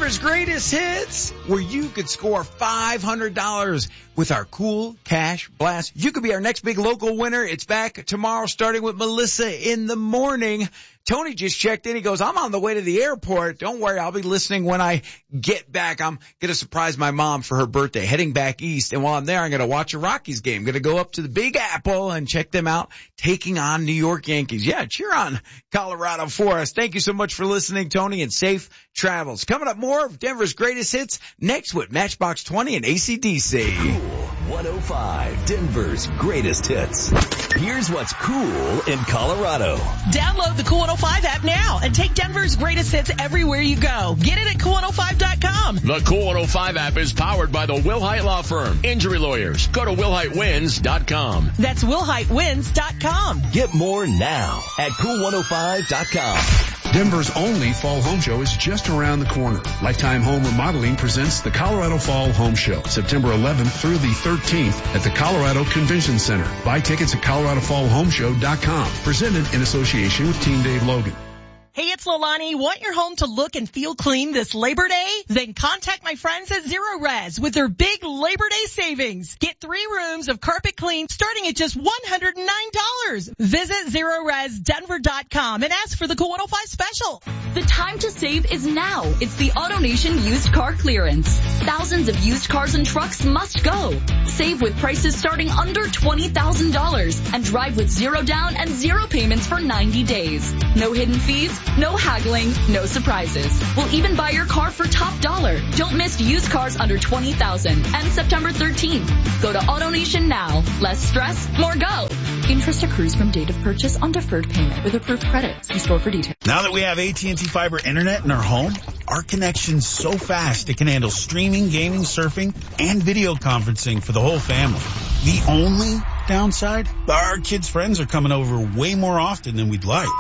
Denver's Greatest Hits, where you could score $500 with our cool cash blast. You could be our next big local winner. It's back tomorrow, starting with Melissa in the morning. Tony just checked in. He goes, I'm on the way to the airport. Don't worry, I'll be listening when I get back. I'm going to surprise my mom for her birthday, heading back east. And while I'm there, I'm going to watch a Rockies game. I'm going to go up to the Big Apple and check them out, taking on New York Yankees. Yeah, cheer on Colorado for us. Thank you so much for listening, Tony, and safe travels. Coming up, more of Denver's Greatest Hits next with Matchbox 20 and AC/DC. Cool 105, Denver's Greatest Hits. Here's what's cool in Colorado. Download the Cool 105 app now and take Denver's Greatest Hits everywhere you go. Get it at cool105.com. The Cool 105 app is powered by the Wilhite Law Firm. Injury lawyers. Go to WilhiteWins.com. That's WilhiteWins.com. Get more now at cool105.com. Denver's only fall home show is just around the corner. Lifetime Home Remodeling presents the Colorado Fall Home Show, September 11th through the 13th at the Colorado Convention Center. Buy tickets at coloradofallhomeshow.com. Presented in association with Team Dave Logan. Hey, it's Lolani. Want your home to look and feel clean this Labor Day? Then contact my friends at Zero Res with their big Labor Day savings. Get 3 rooms of carpet clean starting at just $109. Visit ZeroResDenver.com and ask for the Cool 105 special. The time to save is now. It's the AutoNation used car clearance. Thousands of used cars and trucks must go. Save with prices starting under $20,000 and drive with 0 down and 0 payments for 90 days. No hidden fees, no haggling, no surprises. We'll even buy your car for top dollar. Don't miss used cars under $20,000 and September 13th. Go to AutoNation now. Less stress, more go. Interest accrues from date of purchase on deferred payment with approved credit. See store for details. Now that we have AT&T Fiber Internet in our home, our connection's so fast it can handle streaming, gaming, surfing, and video conferencing for the whole family. The only downside? Our kids' friends are coming over way more often than we'd like.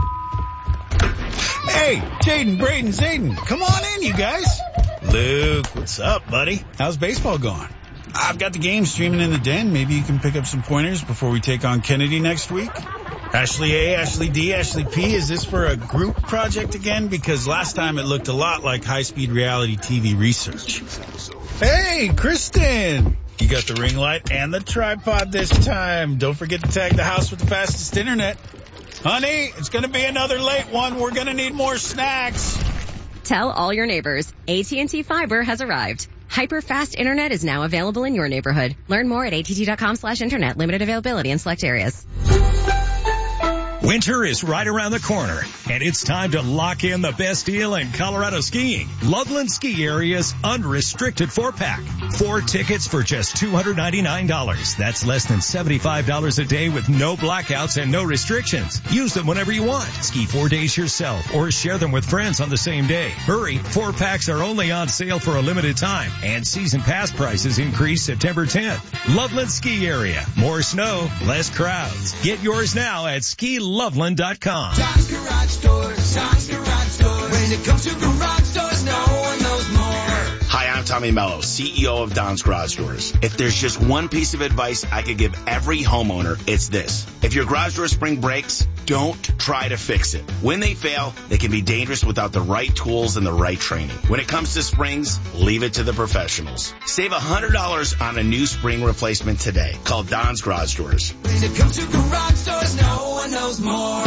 Hey, Jaden, Braden, Zayden, come on in, you guys. Luke, what's up, buddy? How's baseball going? I've got the game streaming in the den. Maybe you can pick up some pointers before we take on Kennedy next week. Ashley A, Ashley D, Ashley P, is this for a group project again? Because last time it looked a lot like high-speed reality TV research. Hey, Kristen! You got the ring light and the tripod this time. Don't forget to tag the house with the fastest internet. Honey, it's going to be another late one. We're going to need more snacks. Tell all your neighbors, AT&T Fiber has arrived. Hyper-fast internet is now available in your neighborhood. Learn more at att.com/internet. Limited availability in select areas. Winter is right around the corner, and it's time to lock in the best deal in Colorado skiing. Loveland Ski Area's unrestricted 4-pack. 4 tickets for just $299. That's less than $75 a day with no blackouts and no restrictions. Use them whenever you want. Ski 4 days yourself or share them with friends on the same day. Hurry, 4-packs are only on sale for a limited time, and season pass prices increase September 10th. Loveland Ski Area. More snow, less crowds. Get yours now at SkiLoveland.com. Don's Garage Doors, Don's Garage Doors. When it comes to garage doors, no one knows more. Hi, I'm Tommy Mello, CEO of Don's Garage Doors. If there's just one piece of advice I could give every homeowner, it's this. If your garage door spring breaks, don't try to fix it. When they fail, they can be dangerous without the right tools and the right training. When it comes to springs, leave it to the professionals. Save $100 on a new spring replacement today. Call Don's Garage Doors. When it comes to garage doors, no one knows more.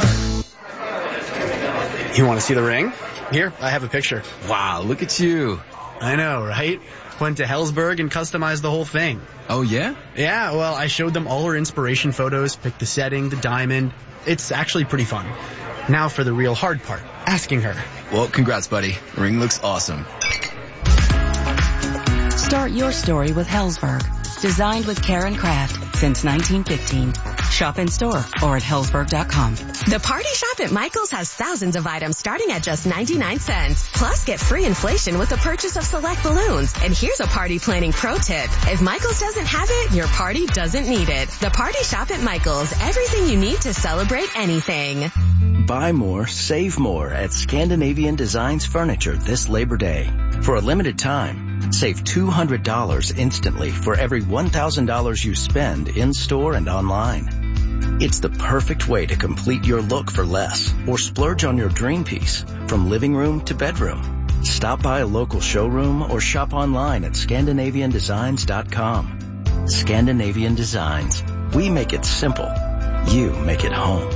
You want to see the ring? Here, I have a picture. Wow, look at you. I know, right? Went to Helzberg and customized the whole thing. Oh, yeah? Yeah, well, I showed them all her inspiration photos, picked the setting, the diamond. It's actually pretty fun. Now for the real hard part, asking her. Well, congrats, buddy. The ring looks awesome. Start your story with Helzberg. Designed with care and craft since 1915. Shop in store or at Helzberg.com. The Party Shop at Michael's has thousands of items starting at just 99 cents. Plus, get free inflation with the purchase of select balloons. And here's a party planning pro tip. If Michael's doesn't have it, your party doesn't need it. The Party Shop at Michael's. Everything you need to celebrate anything. Buy more, save more at Scandinavian Designs Furniture this Labor Day. For a limited time, save $200 instantly for every $1,000 you spend in-store and online. It's the perfect way to complete your look for less or splurge on your dream piece from living room to bedroom. Stop by a local showroom or shop online at ScandinavianDesigns.com. Scandinavian Designs. We make it simple. You make it home.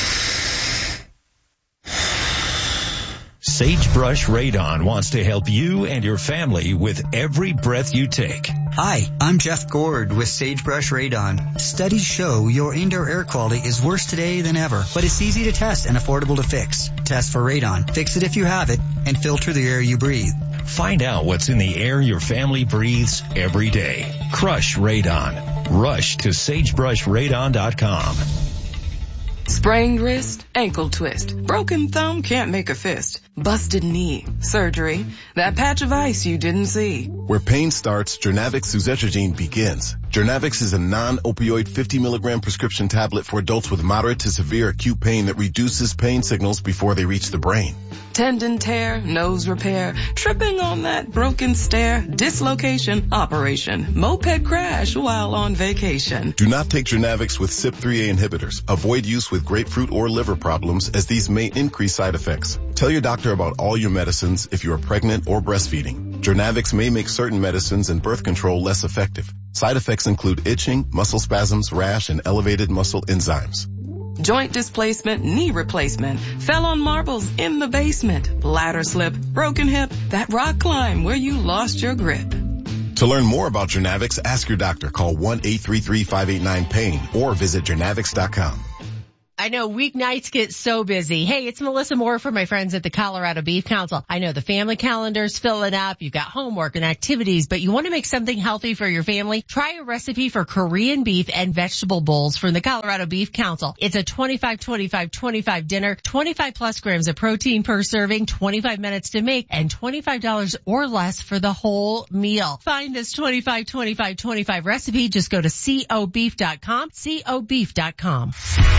Sagebrush Radon wants to help you and your family with every breath you take. Hi, I'm Jeff Gord with Sagebrush Radon. Studies show your indoor air quality is worse today than ever, but it's easy to test and affordable to fix. Test for radon, fix it if you have it, and filter the air you breathe. Find out what's in the air your family breathes every day. Crush Radon. Rush to sagebrushradon.com. Sprained wrist, ankle twist, broken thumb, can't make a fist, busted knee, surgery, that patch of ice you didn't see. Where pain starts, Jernavix suzetrigine begins. Jernavix is a non-opioid 50 milligram prescription tablet for adults with moderate to severe acute pain that reduces pain signals before they reach the brain. Tendon tear, nose repair, tripping on that broken stair, dislocation, operation, moped crash while on vacation. Do not take Jernavix with CYP3A inhibitors. Avoid use with grapefruit or liver problems as these may increase side effects. Tell your doctor about all your medicines if you are pregnant or breastfeeding. Jernavix may make certain medicines and birth control less effective. Side effects include itching, muscle spasms, rash, and elevated muscle enzymes. Joint displacement, knee replacement, fell on marbles in the basement, ladder slip, broken hip, that rock climb where you lost your grip. To learn more about Jernavix, ask your doctor. Call 1-833-589-PAIN or visit Jernavix.com. I know weeknights get so busy. Hey, it's Melissa Moore from my friends at the Colorado Beef Council. I know the family calendar's filling up. You've got homework and activities, but you want to make something healthy for your family? Try a recipe for Korean beef and vegetable bowls from the Colorado Beef Council. It's a 25-25-25 dinner, 25 plus grams of protein per serving, 25 minutes to make, and $25 or less for the whole meal. Find this 25-25-25 recipe. Just go to cobeef.com, cobeef.com.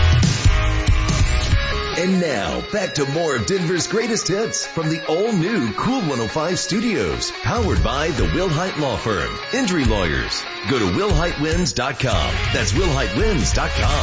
And now, back to more of Denver's greatest hits from the all-new Cool 105 Studios, powered by the Wilhite Law Firm. Injury lawyers. Go to wilhitewins.com. That's wilhitewins.com.